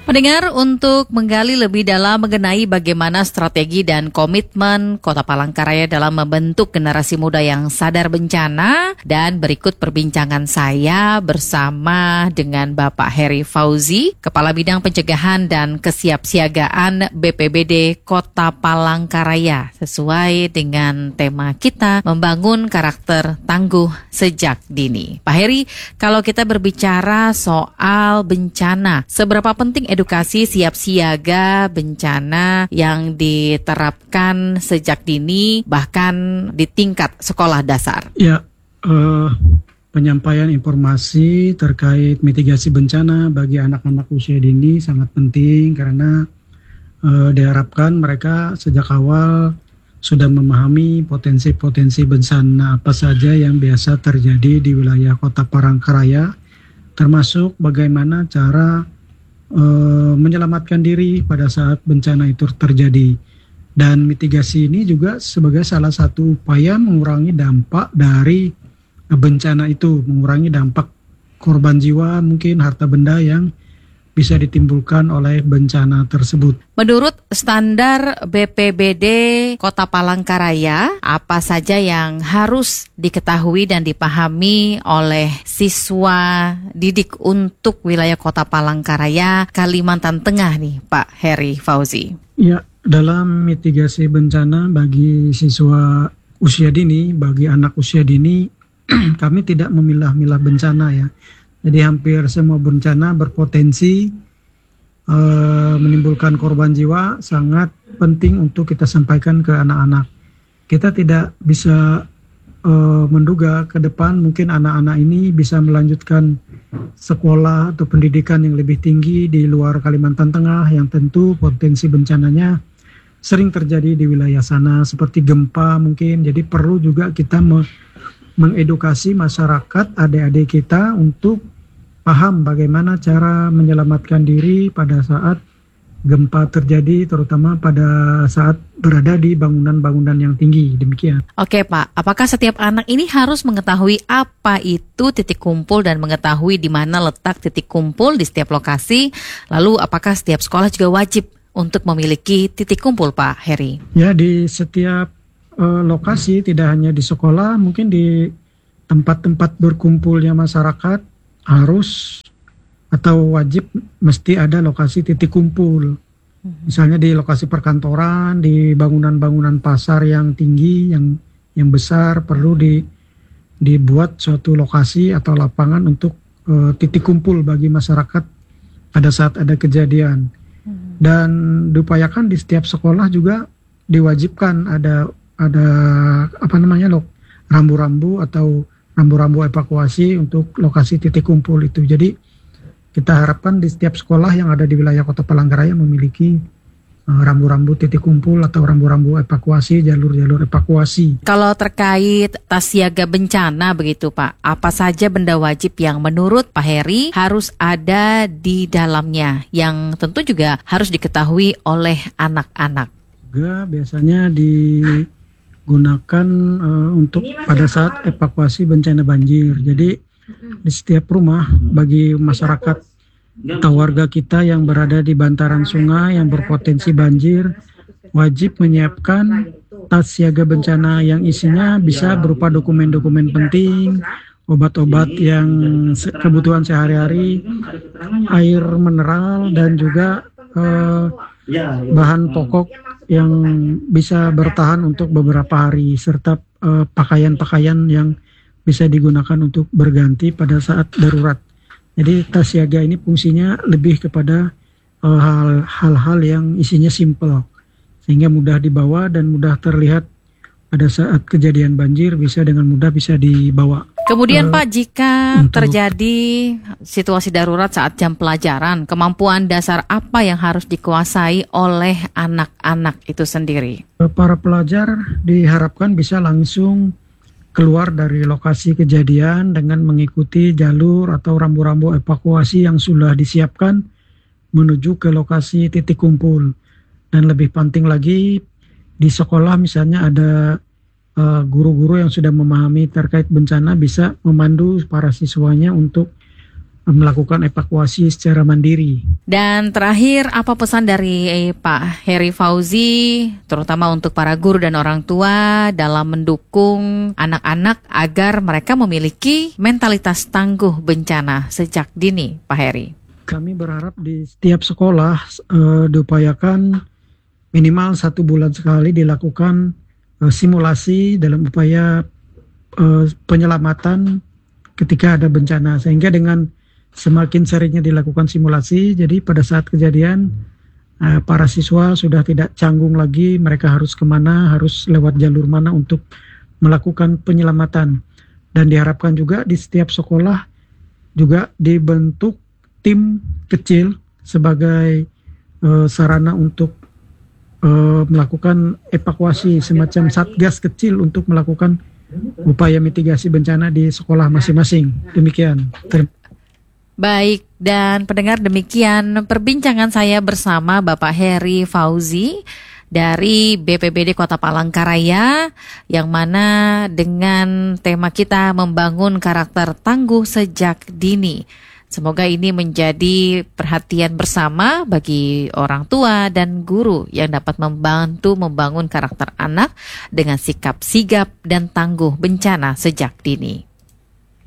Pendengar, untuk menggali lebih dalam mengenai bagaimana strategi dan komitmen Kota Palangkaraya dalam membentuk generasi muda yang sadar bencana, dan berikut perbincangan saya bersama dengan Bapak Heri Fauzi, Kepala Bidang Pencegahan dan Kesiapsiagaan BPBD Kota Palangkaraya, sesuai dengan tema kita, membangun karakter tangguh sejak dini. Pak Heri, kalau kita berbicara soal bencana, seberapa penting edukasi siap siaga bencana yang diterapkan sejak dini bahkan di tingkat sekolah dasar? Ya, penyampaian informasi terkait mitigasi bencana bagi anak-anak usia dini sangat penting karena diharapkan mereka sejak awal sudah memahami potensi-potensi bencana apa saja yang biasa terjadi di wilayah Kota Palangkaraya, termasuk bagaimana cara menyelamatkan diri pada saat bencana itu terjadi. Dan mitigasi ini juga sebagai salah satu upaya mengurangi dampak dari bencana itu, mengurangi dampak korban jiwa, mungkin harta benda yang bisa ditimbulkan oleh bencana tersebut. Menurut standar BPBD Kota Palangkaraya, apa saja yang harus diketahui dan dipahami oleh siswa didik untuk wilayah Kota Palangkaraya, Kalimantan Tengah nih, Pak Heri Fauzi? Ya, dalam mitigasi bencana bagi siswa usia dini, bagi anak usia dini, kami tidak memilah-milah bencana ya. Jadi hampir semua bencana berpotensi menimbulkan korban jiwa, sangat penting untuk kita sampaikan ke anak-anak. Kita tidak bisa menduga ke depan mungkin anak-anak ini bisa melanjutkan sekolah atau pendidikan yang lebih tinggi di luar Kalimantan Tengah, yang tentu potensi bencananya sering terjadi di wilayah sana seperti gempa mungkin. Jadi perlu juga kita mengedukasi masyarakat, adik-adik kita untuk paham bagaimana cara menyelamatkan diri pada saat gempa terjadi, terutama pada saat berada di bangunan-bangunan yang tinggi. Demikian. Oke Pak, apakah setiap anak ini harus mengetahui apa itu titik kumpul dan mengetahui di mana letak titik kumpul di setiap lokasi? Lalu apakah setiap sekolah juga wajib untuk memiliki titik kumpul, Pak Heri? Ya, di setiap lokasi, tidak hanya di sekolah, mungkin di tempat-tempat berkumpulnya masyarakat harus atau wajib mesti ada lokasi titik kumpul. Misalnya di lokasi perkantoran, di bangunan-bangunan pasar yang tinggi, yang besar, perlu dibuat suatu lokasi atau lapangan untuk titik kumpul bagi masyarakat pada saat ada kejadian. Dan diupayakan di setiap sekolah juga diwajibkan ada rambu-rambu atau rambu-rambu evakuasi untuk lokasi titik kumpul itu. Jadi kita harapkan di setiap sekolah yang ada di wilayah Kota Palangkaraya memiliki rambu-rambu titik kumpul atau rambu-rambu evakuasi, jalur-jalur evakuasi. Kalau terkait tas siaga bencana begitu Pak, apa saja benda wajib yang menurut Pak Heri harus ada di dalamnya, yang tentu juga harus diketahui oleh anak-anak? Juga biasanya digunakan untuk pada saat evakuasi bencana banjir. Jadi di setiap rumah bagi masyarakat atau warga kita yang berada di bantaran sungai yang berpotensi banjir, wajib menyiapkan tas siaga bencana yang isinya bisa berupa dokumen-dokumen penting, obat-obat yang kebutuhan sehari-hari, air mineral, dan juga bahan pokok yang bisa bertahan untuk beberapa hari, serta pakaian-pakaian yang bisa digunakan untuk berganti pada saat darurat. Jadi tas siaga ini fungsinya lebih kepada hal-hal yang isinya simple, sehingga mudah dibawa dan mudah terlihat pada saat kejadian banjir, bisa dengan mudah bisa dibawa. Kemudian Pak, jika terjadi situasi darurat saat jam pelajaran, kemampuan dasar apa yang harus dikuasai oleh anak-anak itu sendiri? Para pelajar diharapkan bisa langsung keluar dari lokasi kejadian dengan mengikuti jalur atau rambu-rambu evakuasi yang sudah disiapkan menuju ke lokasi titik kumpul. Dan lebih penting lagi, di sekolah misalnya ada guru-guru yang sudah memahami terkait bencana bisa memandu para siswanya untuk melakukan evakuasi secara mandiri. Dan terakhir, apa pesan dari Pak Heri Fauzi, terutama untuk para guru dan orang tua dalam mendukung anak-anak agar mereka memiliki mentalitas tangguh bencana sejak dini, Pak Heri? Kami berharap di setiap sekolah diupayakan minimal 1 bulan sekali dilakukan simulasi dalam upaya penyelamatan ketika ada bencana, sehingga dengan semakin seringnya dilakukan simulasi, jadi pada saat kejadian para siswa sudah tidak canggung lagi mereka harus kemana, harus lewat jalur mana untuk melakukan penyelamatan. Dan diharapkan juga di setiap sekolah juga dibentuk tim kecil sebagai sarana untuk melakukan evakuasi, semacam satgas kecil untuk melakukan upaya mitigasi bencana di sekolah masing-masing. Demikian. Baik, dan pendengar, demikian perbincangan saya bersama Bapak Heri Fauzi dari BPBD Kota Palangkaraya, yang mana dengan tema kita membangun karakter tangguh sejak dini. Semoga ini menjadi perhatian bersama bagi orang tua dan guru yang dapat membantu membangun karakter anak dengan sikap sigap dan tangguh bencana sejak dini.